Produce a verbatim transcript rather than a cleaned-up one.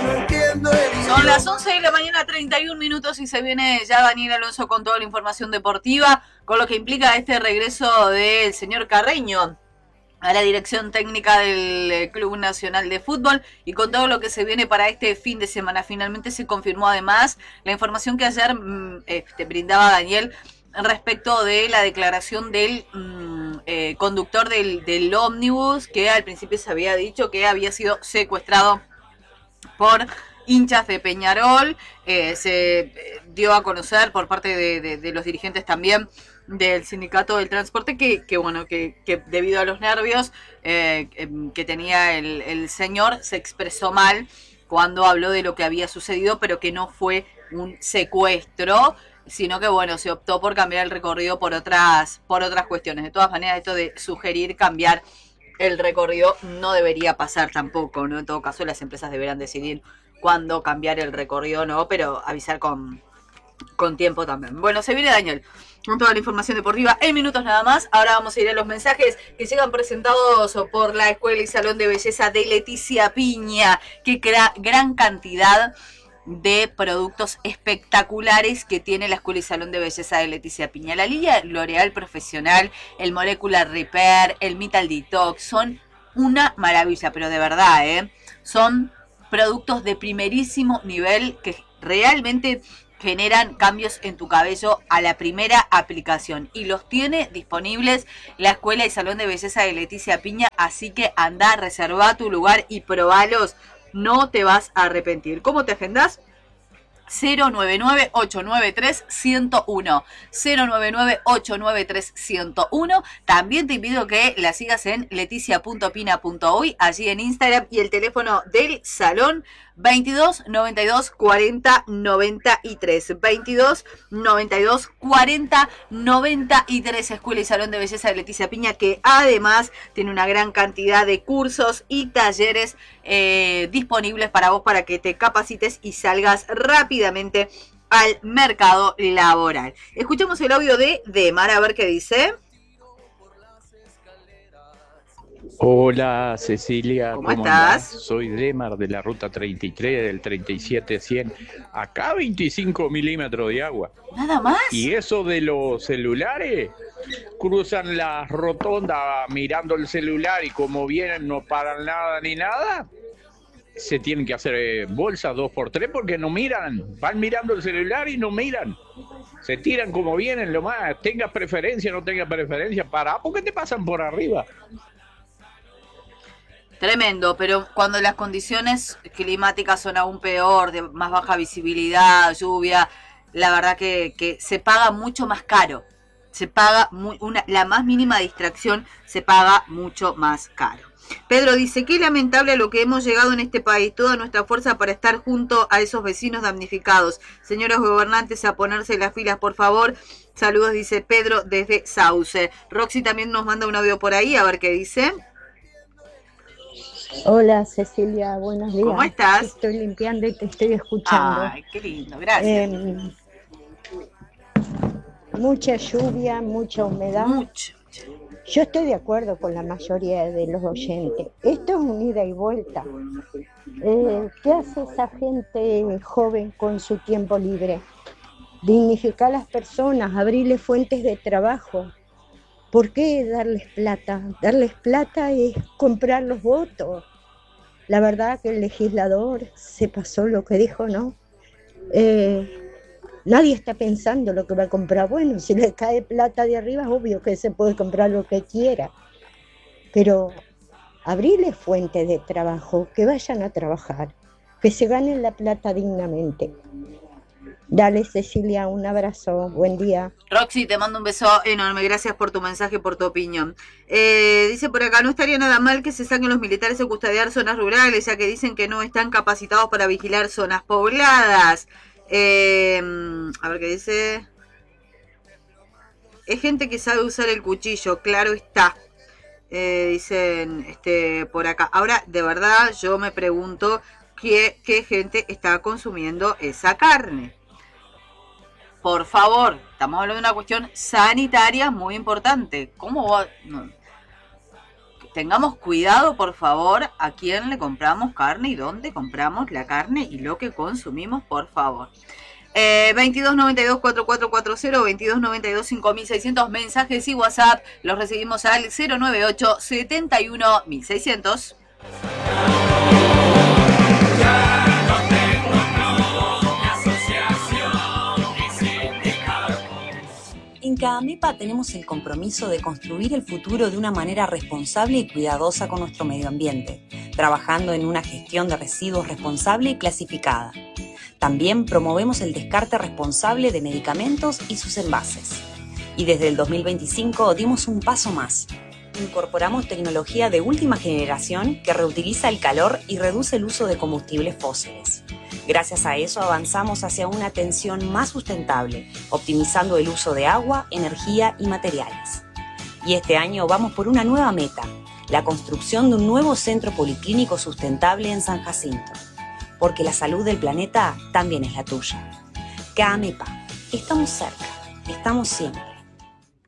Son las once de la mañana, treinta y un minutos, y se viene ya Daniel Alonso con toda la información deportiva, con lo que implica este regreso del señor Carreño a la dirección técnica del Club Nacional de Fútbol y con todo lo que se viene para este fin de semana. Finalmente se confirmó además la información que ayer mmm, este, brindaba Daniel respecto de la declaración del mmm, eh, conductor del, del ómnibus, que al principio se había dicho que había sido secuestrado por hinchas de Peñarol. Eh, se dio a conocer por parte de, de, de los dirigentes también del sindicato del transporte que, que bueno, que, que debido a los nervios eh, que tenía el, el señor, se expresó mal cuando habló de lo que había sucedido, pero que no fue un secuestro, sino que bueno, se optó por cambiar el recorrido por otras, por otras cuestiones. De todas maneras, esto de sugerir cambiar el recorrido no debería pasar tampoco, ¿no? En todo caso, las empresas deberán decidir cuándo cambiar el recorrido, ¿no? Pero avisar con, con tiempo también. Bueno, se viene Daniel con toda la información deportiva en minutos nada más. Ahora vamos a ir a los mensajes que llegan presentados por la Escuela y Salón de Belleza de Leticia Piña, que crea gran cantidad de productos espectaculares que tiene la Escuela y Salón de Belleza de Leticia Piña. La línea L'Oreal Profesional, el Molecular Repair, el Metal Detox, son una maravilla, pero de verdad, ¿eh? Son productos de primerísimo nivel que realmente generan cambios en tu cabello a la primera aplicación. Y los tiene disponibles la Escuela y Salón de Belleza de Leticia Piña, así que anda, reserva tu lugar y probalos. No te vas a arrepentir. ¿Cómo te agendás? cero nueve nueve, ocho nueve tres, uno cero uno. cero nueve nueve, ocho nueve tres, uno cero uno. También te pido que la sigas en leticia punto pina punto uy, allí en Instagram, y el teléfono del salón veintidós, noventa y dos, cuarenta, noventa y tres. veintidós, noventa y dos, cuarenta, noventa y tres. Escuela y Salón de Belleza de Leticia Piña, que además tiene una gran cantidad de cursos y talleres eh, disponibles para vos, para que te capacites y salgas rápidamente al mercado laboral. Escuchemos el audio de Demar, a ver qué dice. Hola Cecilia, ¿cómo, ¿cómo estás? Andás? Soy Demar de la ruta treinta y tres, del treinta y siete cien. Acá veinticinco milímetros de agua. ¿Nada más? Y eso de los celulares, cruzan la rotonda mirando el celular y como vienen no paran nada ni nada. Se tienen que hacer bolsas dos por tres porque no miran, van mirando el celular y no miran. Se tiran como vienen, lo más, tengas preferencia, no tengas preferencia, pará porque te pasan por arriba. Tremendo, pero cuando las condiciones climáticas son aún peor, de más baja visibilidad, lluvia, la verdad que, que se paga mucho más caro. Se paga muy, una, la más mínima distracción se paga mucho más caro. Pedro dice, qué lamentable a lo que hemos llegado en este país, toda nuestra fuerza para estar junto a esos vecinos damnificados. Señores gobernantes, a ponerse las filas, por favor. Saludos, dice Pedro desde Sauce. Roxy también nos manda un audio por ahí, a ver qué dice. Hola Cecilia, buenos días. ¿Cómo estás? Estoy limpiando y te estoy escuchando. Ay, qué lindo, gracias. Eh, mucha lluvia, mucha humedad. Mucho. Yo estoy de acuerdo con la mayoría de los oyentes. Esto es un ida y vuelta. Eh, ¿Qué hace esa gente joven con su tiempo libre? Dignificar a las personas, abrirles fuentes de trabajo. ¿Por qué darles plata? Darles plata es comprar los votos. La verdad que el legislador se pasó lo que dijo, ¿no? Eh, nadie está pensando lo que va a comprar. Bueno, si le cae plata de arriba, es obvio que se puede comprar lo que quiera. Pero abrirles fuentes de trabajo, que vayan a trabajar, que se ganen la plata dignamente. Dale Cecilia, un abrazo, buen día. Roxy, te mando un beso enorme, gracias por tu mensaje, por tu opinión. Eh, dice por acá, no estaría nada mal que se saquen los militares a custodiar zonas rurales, ya que dicen que no están capacitados para vigilar zonas pobladas. Eh, a ver qué dice. Es gente que sabe usar el cuchillo, claro está. Eh, dicen este por acá. Ahora, de verdad, yo me pregunto qué, qué gente está consumiendo esa carne. Por favor, estamos hablando de una cuestión sanitaria muy importante. ¿Cómo va? No. tengamos cuidado, por favor, a quién le compramos carne y dónde compramos la carne y lo que consumimos, por favor. Eh, veintidós noventa y dos, cuarenta y cuatro cuarenta, veintidós noventa y dos, cinco mil seiscientos, mensajes y WhatsApp los recibimos al cero noventa y ocho, setenta y uno, mil seiscientos. En CAAMEPA tenemos el compromiso de construir el futuro de una manera responsable y cuidadosa con nuestro medio ambiente, trabajando en una gestión de residuos responsable y clasificada. También promovemos el descarte responsable de medicamentos y sus envases. Y desde el dos mil veinticinco dimos un paso más. Incorporamos tecnología de última generación que reutiliza el calor y reduce el uso de combustibles fósiles. Gracias a eso avanzamos hacia una atención más sustentable, optimizando el uso de agua, energía y materiales. Y este año vamos por una nueva meta, la construcción de un nuevo centro policlínico sustentable en San Jacinto. Porque la salud del planeta también es la tuya. CAAMEPA, estamos cerca, estamos siempre.